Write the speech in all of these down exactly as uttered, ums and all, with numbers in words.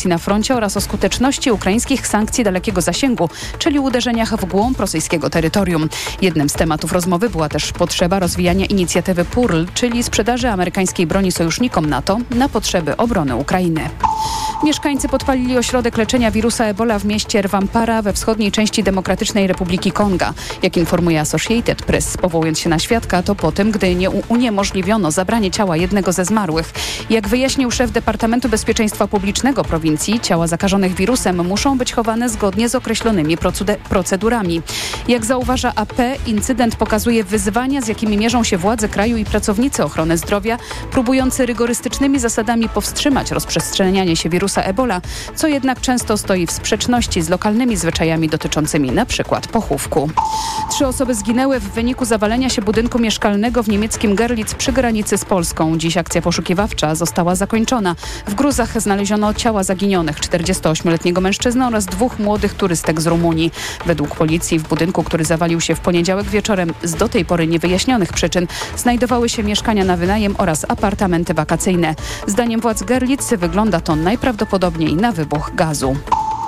sytuacji na froncie oraz o skuteczności ukraińskich sankcji dalekiego zasięgu, czyli uderzeniach w głąb rosyjskiego terytorium. Jednym z tematów rozmowy była też potrzeba rozwijania inicjatywy P U R L, czyli sprzedaży amerykańskiej broni sojusznikom NATO na potrzeby obrony Ukrainy. Mieszkańcy podpalili ośrodek leczenia wirusa Ebola w mieście Rwampara we wschodniej części Demokratycznej Republiki Konga. Jak informuje Associated Press, powołując się na świadka, to po tym, gdy nie uniemożliwiono zabranie ciała jednego ze zmarłych. Jak wyjaśnił szef Departamentu Bezpieczeństwa Publicznego prowincji, ciała zakażonych wirusem muszą być chowane zgodnie z określonymi procedurami. Jak zauważa A P, incydent pokazuje wyzwania, z jakimi mierzą się władze kraju i pracownicy ochrony zdrowia, próbujący rygorystycznymi zasadami powstrzymać rozprzestrzenianie się wirusa Ebola, co jednak często stoi w sprzeczności z lokalnymi zwyczajami dotyczącymi np. pochówku. Trzy osoby zginęły w wyniku zawalenia się budynku mieszkalnego w niemieckim Görlitz przy granicy z Polską. Dziś akcja poszukiwawcza została zakończona. W gruzach znaleziono ciała zaginionych czterdziestoośmioletniego mężczyzny oraz dwóch młodych turystek z Rumunii. Według policji w budynku, który zawalił się w poniedziałek wieczorem z do tej pory niewyjaśnionych przyczyn, znajdowały się mieszkania na wynajem oraz apartamenty wakacyjne. Zdaniem władz Görlitz wygląda to najprawdopodobniej na wybuch gazu.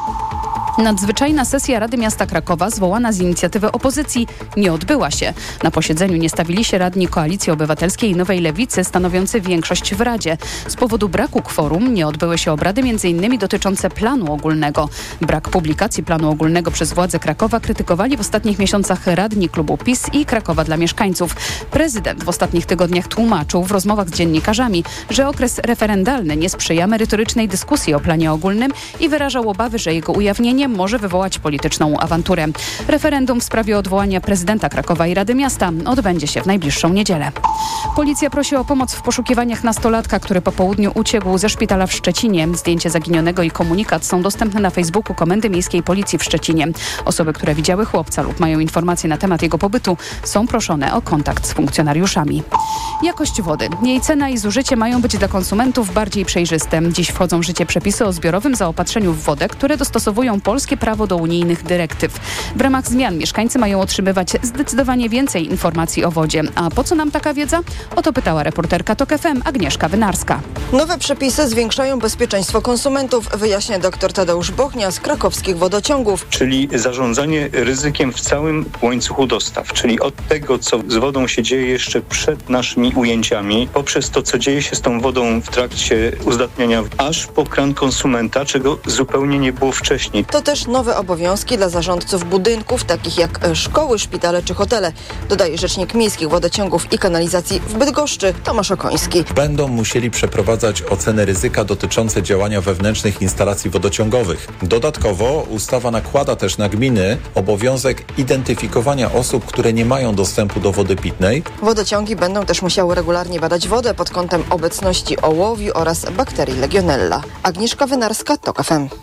Nadzwyczajna sesja Rady Miasta Krakowa, zwołana z inicjatywy opozycji, nie odbyła się. Na posiedzeniu nie stawili się radni Koalicji Obywatelskiej i Nowej Lewicy, stanowiący większość w Radzie. Z powodu braku kworum nie odbyły się obrady m.in. dotyczące planu ogólnego. Brak publikacji planu ogólnego przez władze Krakowa krytykowali w ostatnich miesiącach radni klubu PiS i Krakowa dla mieszkańców. Prezydent w ostatnich tygodniach tłumaczył w rozmowach z dziennikarzami, że okres referendalny nie sprzyja merytorycznej dyskusji o planie ogólnym i wyrażał obawy, że jego ujawnienie może wywołać polityczną awanturę. Referendum w sprawie odwołania prezydenta Krakowa i Rady Miasta odbędzie się w najbliższą niedzielę. Policja prosi o pomoc w poszukiwaniach nastolatka, który po południu uciekł ze szpitala w Szczecinie. Zdjęcie zaginionego i komunikat są dostępne na Facebooku Komendy Miejskiej Policji w Szczecinie. Osoby, które widziały chłopca lub mają informacje na temat jego pobytu, są proszone o kontakt z funkcjonariuszami. Jakość wody. Jej cena i zużycie mają być dla konsumentów bardziej przejrzyste. Dziś wchodzą w życie przepisy o zbiorowym zaopatrzeniu w wodę, które dostosowują polskie prawo do unijnych dyrektyw. W ramach zmian mieszkańcy mają otrzymywać zdecydowanie więcej informacji o wodzie. A po co nam taka wiedza? O to pytała reporterka TOK F M Agnieszka Wynarska. Nowe przepisy zwiększają bezpieczeństwo konsumentów, wyjaśnia dr Tadeusz Bochnia z krakowskich wodociągów. Czyli zarządzanie ryzykiem w całym łańcuchu dostaw, czyli od tego, co z wodą się dzieje jeszcze przed naszymi ujęciami, poprzez to, co dzieje się z tą wodą w trakcie uzdatniania, aż po kran konsumenta, czego zupełnie nie było wcześniej. To też nowe obowiązki dla zarządców budynków, takich jak szkoły, szpitale czy hotele, dodaje rzecznik miejskich wodociągów i kanalizacji w Bydgoszczy Tomasz Okoński. Będą musieli przeprowadzać ocenę ryzyka dotyczące działania wewnętrznych instalacji wodociągowych. Dodatkowo ustawa nakłada też na gminy obowiązek identyfikowania osób, które nie mają dostępu do wody pitnej. Wodociągi będą też musiały regularnie badać wodę pod kątem obecności ołowiu oraz bakterii Legionella. Agnieszka Wynarska, TOK F M.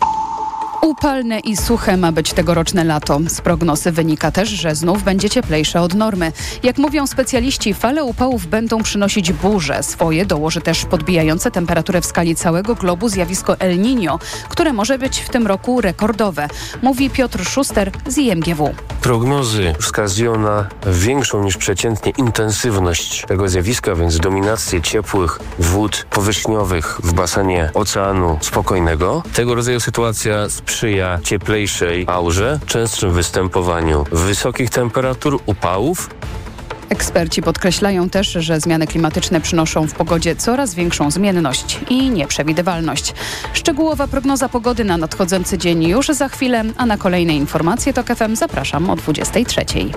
Upalne i suche ma być tegoroczne lato. Z prognozy wynika też, że znów będzie cieplejsze od normy. Jak mówią specjaliści, fale upałów będą przynosić burze. Swoje dołoży też podbijające temperaturę w skali całego globu zjawisko El Niño, które może być w tym roku rekordowe. Mówi Piotr Szuster z I M G W. Prognozy wskazują na większą niż przeciętnie intensywność tego zjawiska, więc dominację ciepłych wód powierzchniowych w basenie Oceanu Spokojnego. Tego rodzaju sytuacja sprzyja cieplejszej aurze, częstszym występowaniu wysokich temperatur, upałów. Eksperci podkreślają też, że zmiany klimatyczne przynoszą w pogodzie coraz większą zmienność i nieprzewidywalność. Szczegółowa prognoza pogody na nadchodzący dzień już za chwilę, a na kolejne informacje TOK F M zapraszam o dwudziestej trzeciej.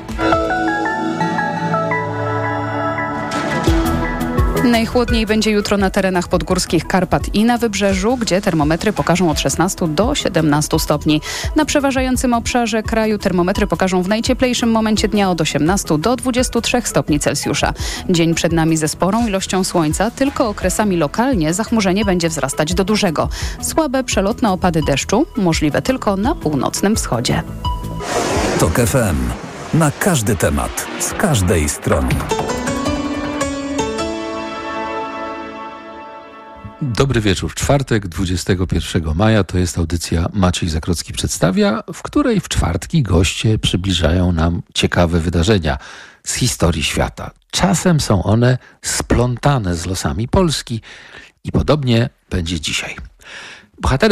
Najchłodniej będzie jutro na terenach podgórskich Karpat i na Wybrzeżu, gdzie termometry pokażą od szesnastu do siedemnastu stopni. Na przeważającym obszarze kraju termometry pokażą w najcieplejszym momencie dnia od osiemnastu do dwudziestu trzech stopni Celsjusza. Dzień przed nami ze sporą ilością słońca, tylko okresami lokalnie zachmurzenie będzie wzrastać do dużego. Słabe, przelotne opady deszczu możliwe tylko na północnym wschodzie. TOK F M. Na każdy temat, z każdej strony. Dobry wieczór. Czwartek, dwudziestego pierwszego maja, to jest audycja Maciej Zakrocki przedstawia, w której w czwartki goście przybliżają nam ciekawe wydarzenia z historii świata. Czasem są one splątane z losami Polski i podobnie będzie dzisiaj. Bohaterem